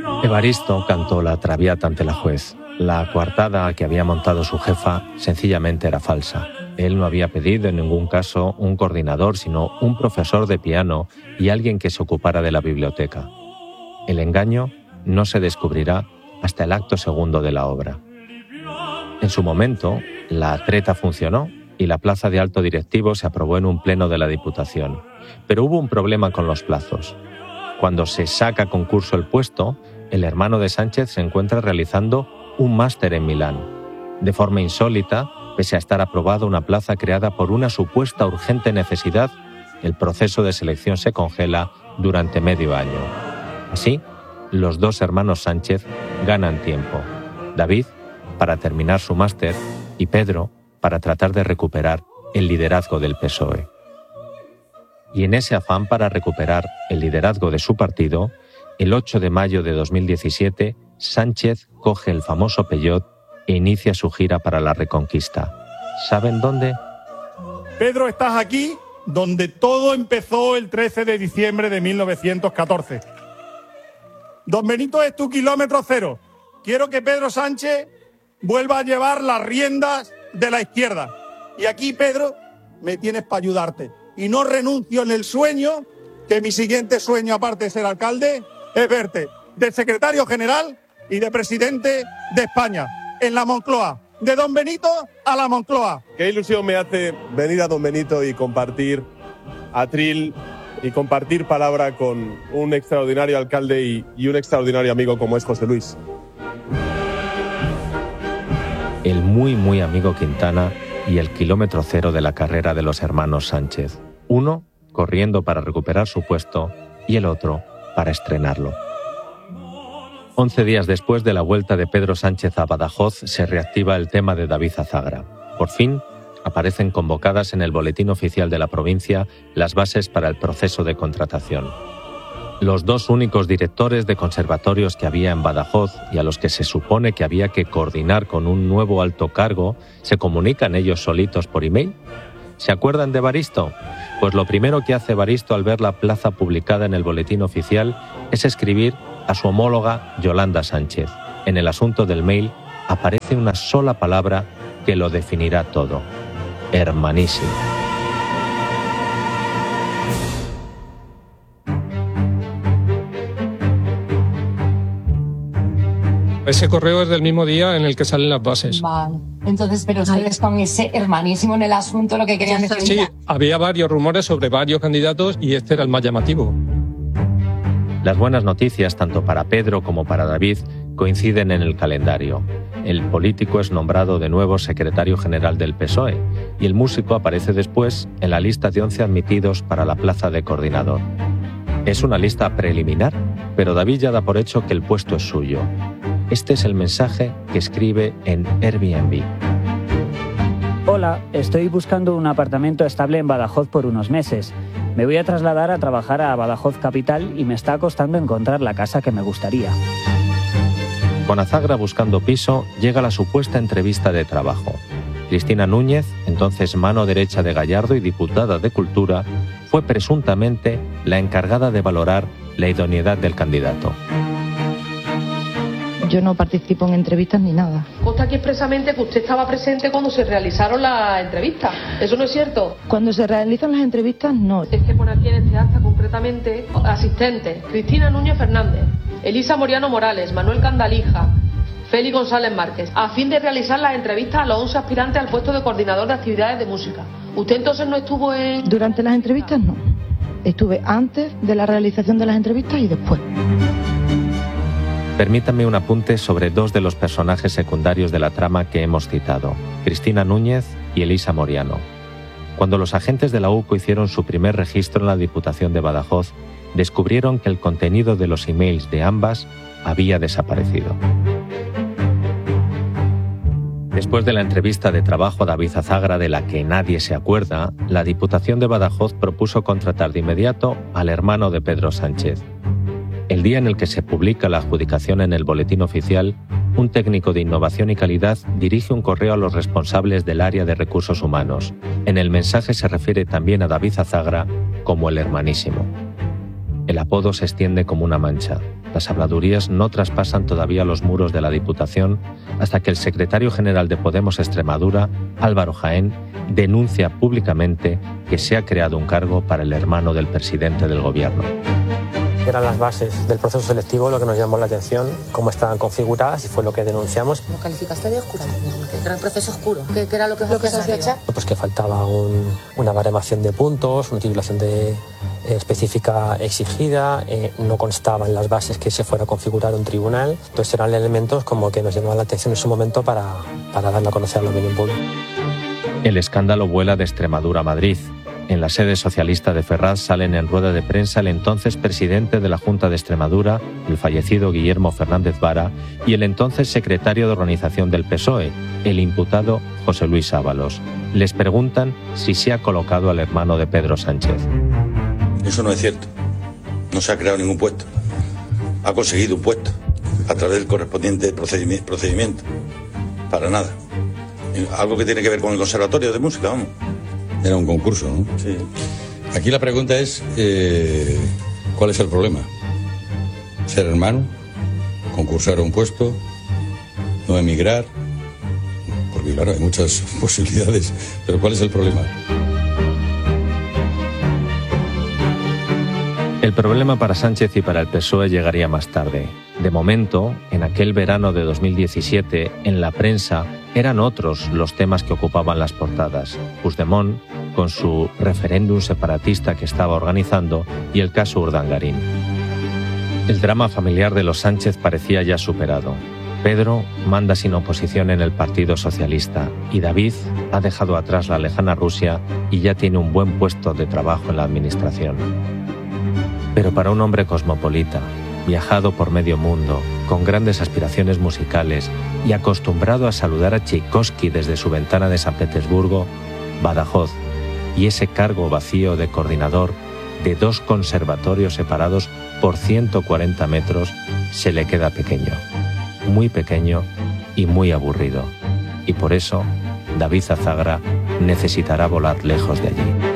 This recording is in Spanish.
Evaristo cantó la Traviata ante la juez. La coartada que había montado su jefa sencillamente era falsa. Él no había pedido en ningún caso un coordinador, sino un profesor de piano y alguien que se ocupara de la biblioteca. El engaño no se descubrirá hasta el acto segundo de la obra. En su momento, la treta funcionó y la plaza de alto directivo se aprobó en un pleno de la Diputación. Pero hubo un problema con los plazos. Cuando se saca a concurso el puesto, el hermano de Sánchez se encuentra realizando un máster en Milán. De forma insólita, pese a estar aprobada una plaza creada por una supuesta urgente necesidad, el proceso de selección se congela durante medio año. Así, los dos hermanos Sánchez ganan tiempo. David, para terminar su máster, y Pedro, para tratar de recuperar el liderazgo del PSOE. Y en ese afán para recuperar el liderazgo de su partido, el 8 de mayo de 2017, Sánchez coge el famoso Peugeot e inicia su gira para la Reconquista. ¿Saben dónde? Pedro, estás aquí donde todo empezó el 13 de diciembre de 1914. Don Benito es tu kilómetro cero. Quiero que Pedro Sánchez vuelva a llevar las riendas de la izquierda. Y aquí, Pedro, me tienes para ayudarte. Y no renuncio en el sueño, que mi siguiente sueño, aparte de ser alcalde, es verte de secretario general y de presidente de España, en la Moncloa. De Don Benito a la Moncloa. Qué ilusión me hace venir a Don Benito y compartir atril y compartir palabra con un extraordinario alcalde y un extraordinario amigo como es José Luis. El muy amigo Quintana y el kilómetro cero de la carrera de los hermanos Sánchez. Uno corriendo para recuperar su puesto y el otro para estrenarlo. 11 días después de la vuelta de Pedro Sánchez a Badajoz, se reactiva el tema de David Azagra. Por fin, aparecen convocadas en el boletín oficial de la provincia las bases para el proceso de contratación. Los dos únicos directores de conservatorios que había en Badajoz y a los que se supone que había que coordinar con un nuevo alto cargo, ¿se comunican ellos solitos por email? ¿Se acuerdan de Evaristo? Pues lo primero que hace Evaristo al ver la plaza publicada en el boletín oficial es escribir a su homóloga Yolanda Sánchez. En el asunto del mail aparece una sola palabra que lo definirá todo: hermanísimo. Ese correo es del mismo día en el que salen las bases. Vale. Entonces, pero ustedes con ese hermanísimo en el asunto lo que querían decir. Sí, había varios rumores sobre varios candidatos y este era el más llamativo. Las buenas noticias, tanto para Pedro como para David, coinciden en el calendario. El político es nombrado de nuevo secretario general del PSOE y el músico aparece después en la lista de 11 admitidos para la plaza de coordinador. Es una lista preliminar, pero David ya da por hecho que el puesto es suyo. Este es el mensaje que escribe en Airbnb. Hola, estoy buscando un apartamento estable en Badajoz por unos meses. Me voy a trasladar a trabajar a Badajoz capital y me está costando encontrar la casa que me gustaría. Con Azagra buscando piso, llega la supuesta entrevista de trabajo. Cristina Núñez, entonces mano derecha de Gallardo y diputada de Cultura, fue presuntamente la encargada de valorar la idoneidad del candidato. Yo no participo en entrevistas ni nada. Consta aquí expresamente que usted estaba presente cuando se realizaron las entrevistas. ¿Eso no es cierto? Cuando se realizan las entrevistas, no. Es que pone aquí en este acta concretamente asistentes: Cristina Núñez Fernández, Elisa Moriano Morales, Manuel Candalija, Félix González Márquez, a fin de realizar las entrevistas a los 11 aspirantes al puesto de coordinador de actividades de música. ¿Usted entonces no estuvo en...? Durante las entrevistas, no. Estuve antes de la realización de las entrevistas y después. Permítame un apunte sobre dos de los personajes secundarios de la trama que hemos citado, Cristina Núñez y Elisa Moriano. Cuando los agentes de la UCO hicieron su primer registro en la Diputación de Badajoz, descubrieron que el contenido de los emails de ambas había desaparecido. Después de la entrevista de trabajo a David Azagra, de la que nadie se acuerda, la Diputación de Badajoz propuso contratar de inmediato al hermano de Pedro Sánchez. El día en el que se publica la adjudicación en el boletín oficial, un técnico de innovación y calidad dirige un correo a los responsables del área de recursos humanos. En el mensaje se refiere también a David Azagra como el hermanísimo. El apodo se extiende como una mancha. Las habladurías no traspasan todavía los muros de la Diputación hasta que el secretario general de Podemos Extremadura, Álvaro Jaén, denuncia públicamente que se ha creado un cargo para el hermano del presidente del gobierno. Eran las bases del proceso selectivo lo que nos llamó la atención, cómo estaban configuradas y fue lo que denunciamos. ¿Lo calificaste de oscurantismo? Que era un proceso oscuro. ¿Qué era lo que se hacía echar? Pues que faltaba una baremación de puntos, una titulación específica exigida, no constaba en las bases que se fuera a configurar un tribunal. Entonces eran elementos como que nos llamaban la atención en su momento para darlo a conocer a la opinión pública. El escándalo vuela de Extremadura a Madrid. En la sede socialista de Ferraz salen en rueda de prensa el entonces presidente de la Junta de Extremadura, el fallecido Guillermo Fernández Vara, y el entonces secretario de organización del PSOE, el imputado José Luis Ábalos. Les preguntan si se ha colocado al hermano de Pedro Sánchez. Eso no es cierto. No se ha creado ningún puesto. Ha conseguido un puesto a través del correspondiente procedimiento. Para nada. Algo que tiene que ver con el Conservatorio de Música, vamos. Era un concurso, ¿no? Sí. Aquí la pregunta es, ¿cuál es el problema? ¿Ser hermano? ¿Concursar a un puesto? ¿No emigrar? Porque claro, hay muchas posibilidades, pero ¿cuál es el problema? El problema para Sánchez y para el PSOE llegaría más tarde. De momento, en aquel verano de 2017, en la prensa eran otros los temas que ocupaban las portadas. Puigdemont, con su referéndum separatista que estaba organizando, y el caso Urdangarín. El drama familiar de los Sánchez parecía ya superado. Pedro manda sin oposición en el Partido Socialista y David ha dejado atrás la lejana Rusia y ya tiene un buen puesto de trabajo en la administración. Pero para un hombre cosmopolita, viajado por medio mundo, con grandes aspiraciones musicales y acostumbrado a saludar a Tchaikovsky desde su ventana de San Petersburgo, Badajoz y ese cargo vacío de coordinador de 2 conservatorios separados por 140 metros se le queda pequeño, muy pequeño y muy aburrido. Y por eso, David Azagra necesitará volar lejos de allí.